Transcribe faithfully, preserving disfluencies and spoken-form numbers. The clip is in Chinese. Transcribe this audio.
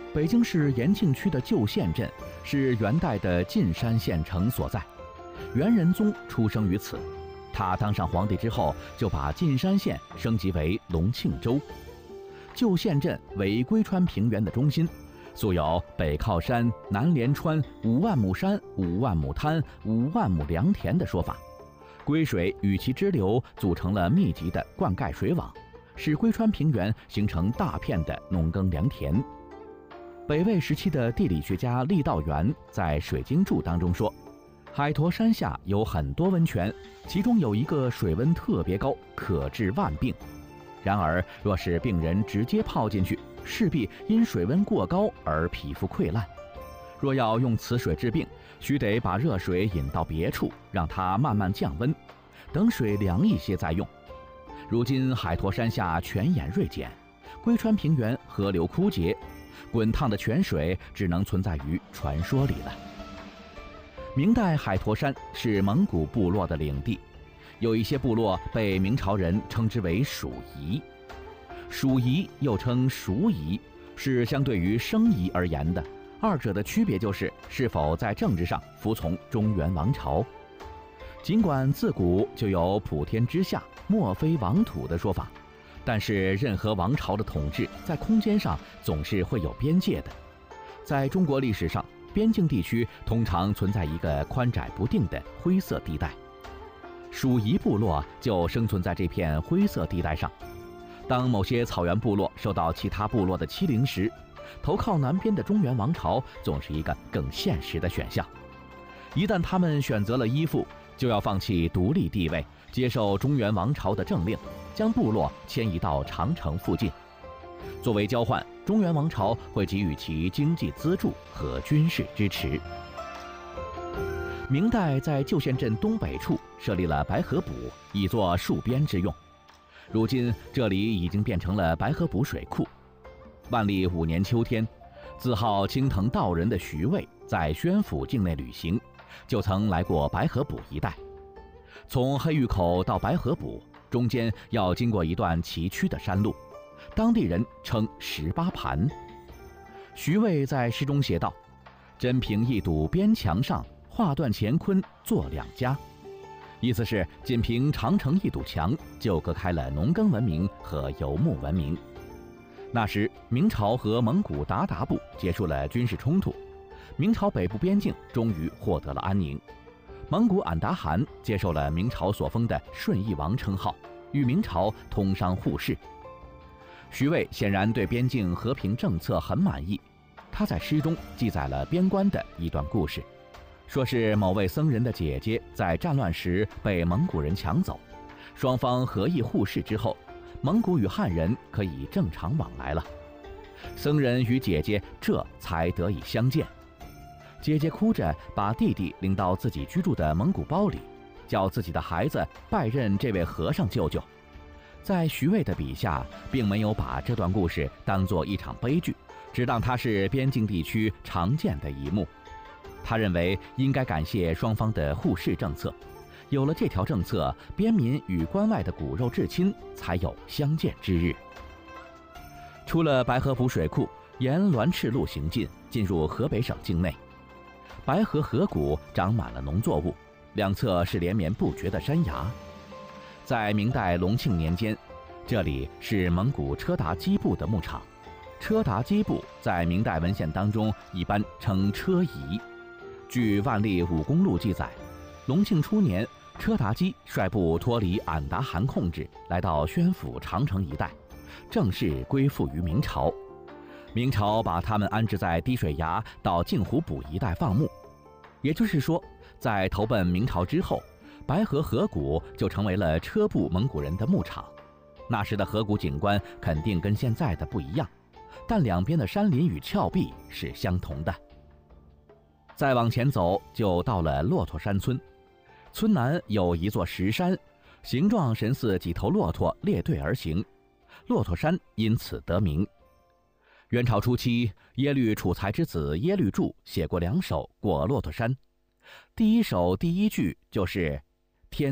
北京市延庆区的旧县镇是元代的晋山县城所在，元仁宗出生于此。他当上皇帝之后，就把晋山县升级为隆庆州。旧县镇为归川平原的中心，素有北靠山、南连川、五万亩山、五万亩滩、五万亩良田的说法。归水与其支流组成了密集的灌溉水网，使归川平原形成大片的农耕良田。北魏时期的地理学家郦道元在《水经注》当中说，海坨山下有很多温泉，其中有一个水温特别高，可治万病。然而若是病人直接泡进去，势必因水温过高而皮肤溃烂。若要用此水治病，须得把热水引到别处，让它慢慢降温，等水凉一些再用。如今海坨山下泉眼锐减，归川平原河流枯竭，滚烫的泉水只能存在于传说里了。明代海坨山是蒙古部落的领地，有一些部落被明朝人称之为属夷。属夷又称属夷，是相对于生夷而言的，二者的区别就是是否在政治上服从中原王朝。尽管自古就有普天之下莫非王土的说法，但是任何王朝的统治在空间上总是会有边界的。在中国历史上，边境地区通常存在一个宽窄不定的灰色地带，属夷部落就生存在这片灰色地带上。当某些草原部落受到其他部落的欺凌时，投靠南边的中原王朝总是一个更现实的选项。一旦他们选择了依附，就要放弃独立地位，接受中原王朝的政令，将部落迁移到长城附近。作为交换，中原王朝会给予其经济资助和军事支持。明代在旧县镇东北处设立了白河补，以作戍边之用。如今这里已经变成了白河补水库。万历五年秋天，自号青藤道人的徐渭在宣府境内旅行，就曾来过白河补一带。从黑峪口到白河补中间要经过一段崎岖的山路，当地人称十八盘。徐渭在诗中写道：真凭一堵边墙上，画断乾坤作两家。意思是仅凭长城一堵墙就隔开了农耕文明和游牧文明。那时明朝和蒙古鞑靼部结束了军事冲突，明朝北部边境终于获得了安宁。蒙古俺答汗接受了明朝所封的顺义王称号，与明朝通商互市。徐渭显然对边境和平政策很满意，他在诗中记载了边关的一段故事，说是某位僧人的姐姐在战乱时被蒙古人抢走，双方合议互市之后，蒙古与汉人可以正常往来了。僧人与姐姐这才得以相见。姐姐哭着把弟弟领到自己居住的蒙古包里，叫自己的孩子拜认这位和尚舅舅。在徐渭的笔下，并没有把这段故事当作一场悲剧，只当它是边境地区常见的一幕。他认为应该感谢双方的互市政策，有了这条政策，边民与关外的骨肉至亲才有相见之日。出了白河补水库，沿滦赤路行进，进入河北省境内。白河河谷长满了农作物，两侧是连绵不绝的山崖。在明代隆庆年间，这里是蒙古车达基部的牧场。车达基部在明代文献当中一般称车夷。据万历五公录记载，隆庆初年，车达基率部脱离俺答汗控制，来到宣府长城一带，正式归附于明朝。明朝把他们安置在滴水崖到镜湖补一带放牧。也就是说，在投奔明朝之后，白河河谷就成为了车部蒙古人的牧场。那时的河谷景观肯定跟现在的不一样，但两边的山林与峭壁是相同的。再往前走，就到了骆驼山村。村南有一座石山，形状神似几头骆驼列队而行，骆驼山因此得名。元朝初期，耶律楚材之子耶律柱写过两首《过骆驼山》，第一首第一句就是